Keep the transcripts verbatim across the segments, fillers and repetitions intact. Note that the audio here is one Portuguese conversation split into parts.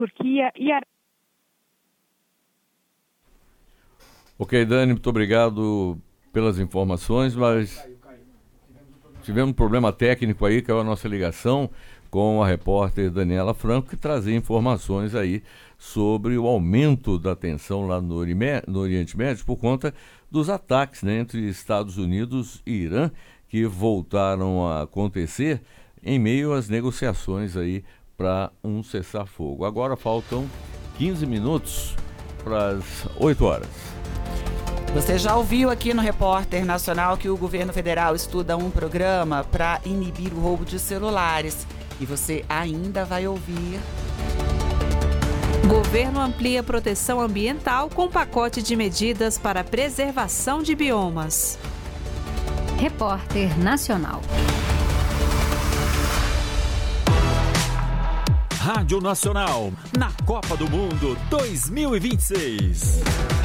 Turquia e Arábia. Ok, Dani, muito obrigado pelas informações, mas tivemos um problema técnico aí, que é a nossa ligação com a repórter Daniela Franco, que trazia informações aí sobre o aumento da tensão lá no, Orime, no Oriente Médio por conta dos ataques, né, entre Estados Unidos e Irã, que voltaram a acontecer em meio às negociações aí para um cessar-fogo. Agora faltam quinze minutos para as oito horas. Você já ouviu aqui no Repórter Nacional que o governo federal estuda um programa para inibir o roubo de celulares. E você ainda vai ouvir. Governo amplia proteção ambiental com pacote de medidas para preservação de biomas. Repórter Nacional. Rádio Nacional, na Copa do Mundo dois mil e vinte e seis.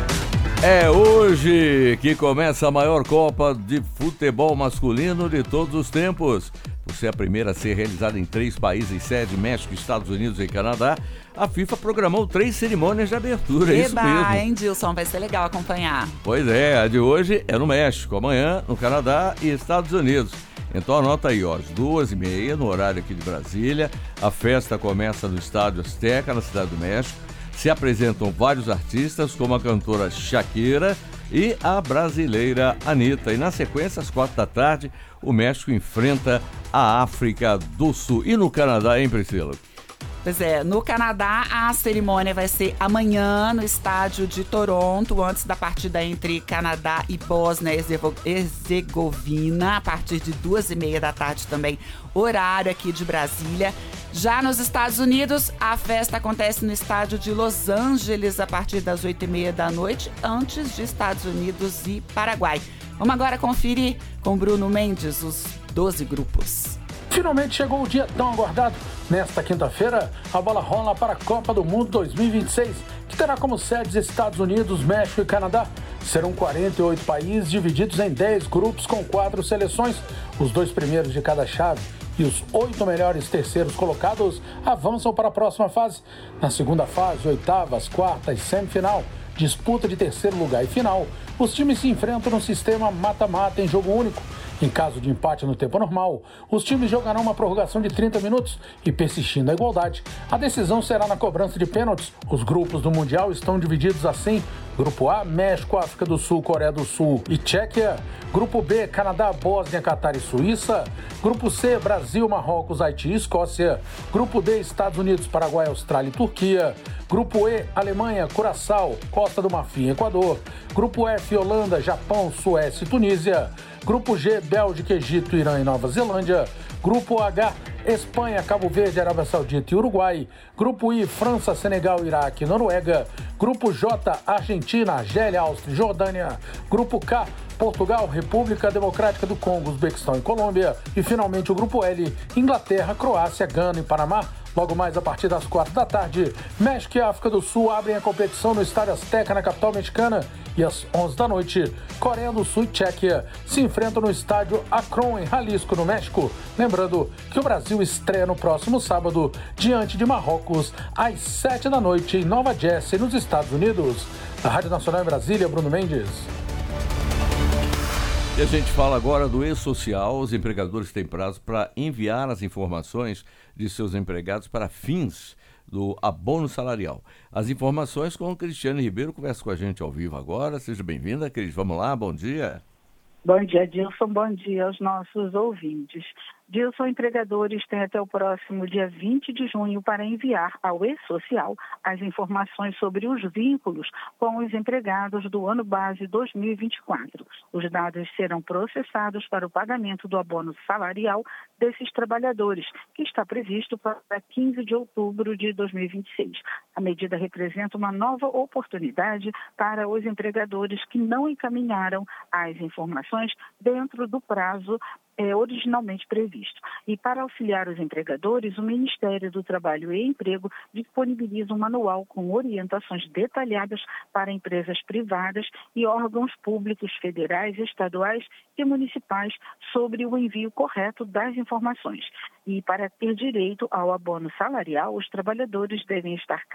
É hoje que começa a maior Copa de futebol masculino de todos os tempos. Por ser a primeira a ser realizada em três países sede, México, Estados Unidos e Canadá, a FIFA programou três cerimônias de abertura, é isso mesmo. hein, Dilson? Vai ser legal acompanhar. Pois é, a de hoje é no México, amanhã no Canadá e Estados Unidos. Então anota aí, ó, às duas e meia, no horário aqui de Brasília, a festa começa no Estádio Azteca, na Cidade do México. Se apresentam vários artistas, como a cantora Shakira e a brasileira Anitta. E na sequência, às quatro da tarde, o México enfrenta a África do Sul. E no Canadá, hein, Priscila? Pois é, no Canadá a cerimônia vai ser amanhã no estádio de Toronto, antes da partida entre Canadá e Bósnia e Herzegovina, a partir de duas e meia da tarde também, horário aqui de Brasília. Já nos Estados Unidos, a festa acontece no estádio de Los Angeles a partir das oito e meia da noite, antes de Estados Unidos e Paraguai. Vamos agora conferir com Bruno Mendes os doze grupos. Finalmente chegou o dia tão aguardado. Nesta quinta-feira, a bola rola para a Copa do Mundo dois mil e vinte e seis, que terá como sedes Estados Unidos, México e Canadá. Serão quarenta e oito países divididos em dez grupos com quatro seleções. Os dois primeiros de cada chave e os oito melhores terceiros colocados avançam para a próxima fase. Na segunda fase, oitavas, quartas, semifinal, disputa de terceiro lugar e final, os times se enfrentam no sistema mata-mata em jogo único. Em caso de empate no tempo normal, os times jogarão uma prorrogação de trinta minutos e, persistindo a igualdade, a decisão será na cobrança de pênaltis. Os grupos do Mundial estão divididos assim: Grupo A, México, África do Sul, Coreia do Sul e Tchequia. Grupo B, Canadá, Bósnia, Catar e Suíça. Grupo C, Brasil, Marrocos, Haiti e Escócia. Grupo D, Estados Unidos, Paraguai, Austrália e Turquia. Grupo E, Alemanha, Curaçao, Costa do Marfim e Equador. Grupo F, Holanda, Japão, Suécia e Tunísia. Grupo G, Bélgica, Egito, Irã e Nova Zelândia. Grupo H, Espanha, Cabo Verde, Arábia Saudita e Uruguai. Grupo I, França, Senegal, Iraque e Noruega. Grupo J, Argentina, Argélia, Áustria e Jordânia. Grupo K, Portugal, República Democrática do Congo, Uzbequistão e Colômbia. E finalmente o Grupo L, Inglaterra, Croácia, Gana e Panamá. Logo mais a partir das quatro da tarde, México e África do Sul abrem a competição no Estádio Azteca, na capital mexicana. E às onze da noite, Coreia do Sul e Tchequia se enfrentam no estádio Akron, em Jalisco, no México. Lembrando que o Brasil estreia no próximo sábado, diante de Marrocos, às sete da noite, em Nova Jersey, nos Estados Unidos. Da Rádio Nacional em Brasília, Bruno Mendes. E a gente fala agora do E-Social. Os empregadores têm prazo para enviar as informações de seus empregados para fins do abono salarial. As informações com o Cristiane Ribeiro, conversa com a gente ao vivo agora. Seja bem-vinda, Cris. Vamos lá, bom dia. Bom dia, Dilson. Bom dia aos nossos ouvintes. Dilson, empregadores têm até o próximo dia vinte de junho para enviar ao E-Social as informações sobre os vínculos com os empregados do ano base dois mil e vinte e quatro. Os dados serão processados para o pagamento do abono salarial desses trabalhadores, que está previsto para quinze de outubro de dois mil e vinte e seis. A medida representa uma nova oportunidade para os empregadores que não encaminharam as informações dentro do prazo é, originalmente previsto. E para auxiliar os empregadores, o Ministério do Trabalho e Emprego disponibiliza um manual com orientações detalhadas para empresas privadas e órgãos públicos federais, estaduais e municipais sobre o envio correto das informações. E para ter direito ao abono salarial, os trabalhadores devem estar